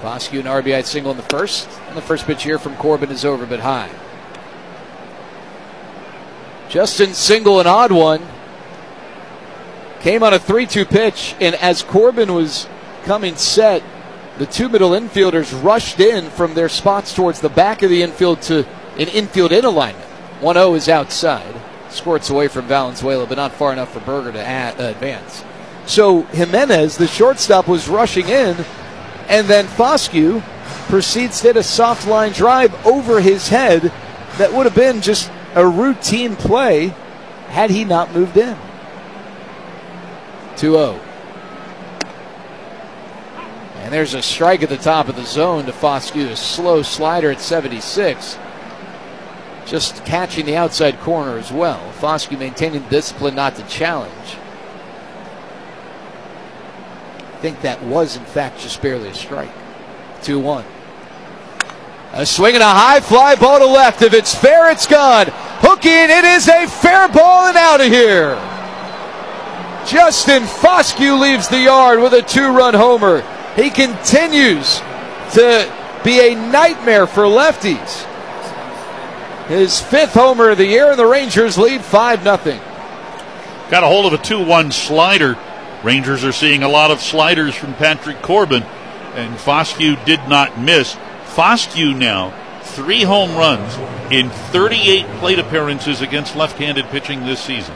Foscue an RBI single in the first, and the first pitch here from Corbin is over but high. Justin's single, an odd one, came on a 3-2 pitch, and as Corbin was coming set, the two middle infielders rushed in from their spots towards the back of the infield to an infield in alignment. 1-0 is outside. Squirts away from Valenzuela, but not far enough for Berger to advance. So Jimenez, the shortstop, was rushing in, and then Foscue proceeds to hit a soft line drive over his head that would have been just a routine play had he not moved in. 2-0. And there's a strike at the top of the zone to Foscue, a slow slider at 76. Just catching the outside corner as well. Foscue maintaining discipline not to challenge. I think that was, in fact, just barely a strike. 2-1. A swing and a high fly ball to left. If it's fair, it's gone. Hooking, it is a fair ball and out of here. Justin Foscue leaves the yard with a 2-run homer. He continues to be a nightmare for lefties. His 5th homer of the year, and the Rangers lead 5-0. Got a hold of a 2-1 slider. Rangers are seeing a lot of sliders from Patrick Corbin, and Foscue did not miss. Foscue now 3 home runs in 38 plate appearances against left-handed pitching this season.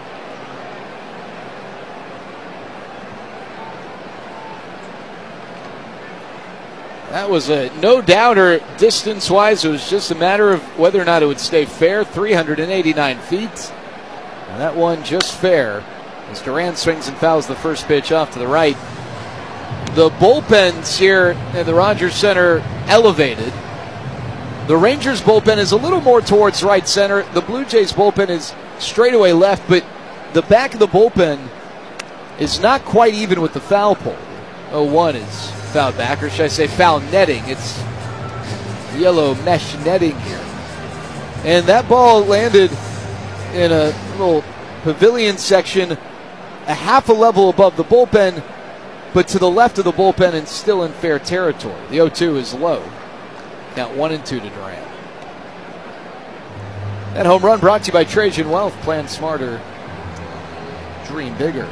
That was a no-doubter distance-wise. It was just a matter of whether or not it would stay fair. 389 feet. And that one just fair as Duran swings and fouls the first pitch off to the right. The bullpens here at the Rogers Center elevated. The Rangers bullpen is a little more towards right center. The Blue Jays bullpen is straightaway left, but the back of the bullpen is not quite even with the foul pole. 0-1 is fouled back, or should I say foul netting. It's yellow mesh netting here. And that ball landed in a little pavilion section a half a level above the bullpen, but to the left of the bullpen and still in fair territory. The 0-2 is low. Count 1-2 to Duran. That home run brought to you by Trajan Wealth. Plan smarter, dream bigger.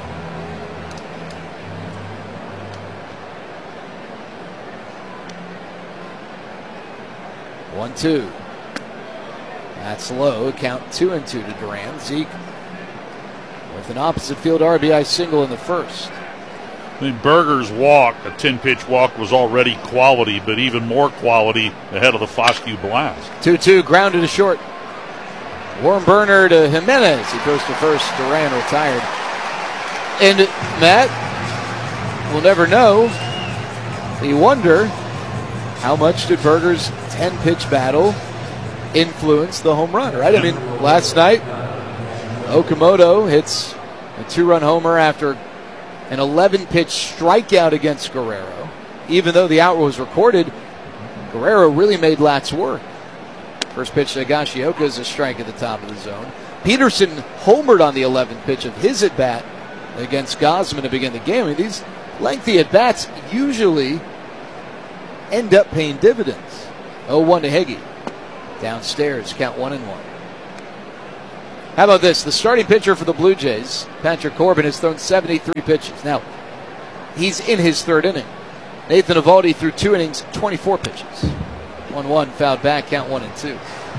One, two. That's low. Count 2-2 to Duran. Zeke with an opposite field RBI single in the first. I mean, Berger's walk, a 10-pitch walk, was already quality, but even more quality ahead of the Foscue blast. 2-2, grounded to short. Warm burner to Jimenez. He goes to first. Duran retired. And Matt, we'll never know. You wonder how much did Berger's 10-pitch battle influence the home run, right? I mean, last night, Okamoto hits a 2-run homer after an 11-pitch strikeout against Guerrero. Even though the out was recorded, Guerrero really made Latz work. First pitch to Higashioka is a strike at the top of the zone. Peterson homered on the 11th pitch of his at-bat against Gausman to begin the game. I mean, these lengthy at-bats usually end up paying dividends. 0-1 to Higgy. Downstairs, count 1-1. How about this? The starting pitcher for the Blue Jays, Patrick Corbin, has thrown 73 pitches. Now, he's in his 3rd inning. Nathan Eovaldi threw 2 innings, 24 pitches. 1-1, fouled back, count 1-2.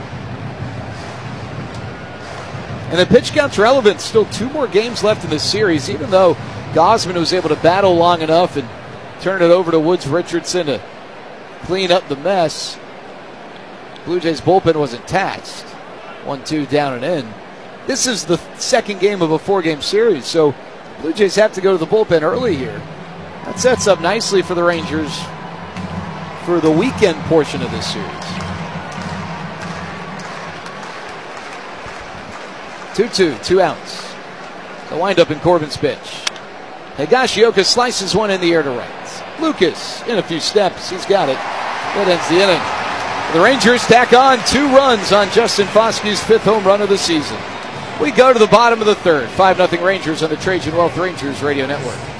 And the pitch count's relevant. Still 2 more games left in this series, even though Gausman was able to battle long enough and turn it over to Woods Richardson to clean up the mess. Blue Jays bullpen wasn't taxed. 1-2 down and in. This is the 2nd game of a 4-game series, so Blue Jays have to go to the bullpen early here. That sets up nicely for the Rangers for the weekend portion of this series. 2-2, 2 outs. The windup in Corbin's pitch. Higashioka slices one in the air to right. Lucas in a few steps. He's got it. That ends the inning. The Rangers tack on 2 runs on Justin Foscue's 5th home run of the season. We go to the bottom of the 3rd. 5-0 Rangers on the Trajan Wealth Rangers Radio Network.